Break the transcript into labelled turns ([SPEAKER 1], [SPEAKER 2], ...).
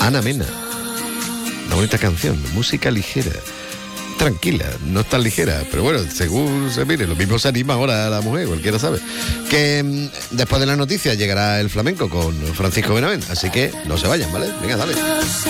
[SPEAKER 1] Ana Mena. Una bonita canción, música ligera. Tranquila, no es tan ligera, pero bueno, según se mire, lo mismo se anima ahora a la mujer, cualquiera sabe. Que después de las noticias llegará el flamenco con Francisco Benavent, así que no se vayan, ¿vale? Venga, dale.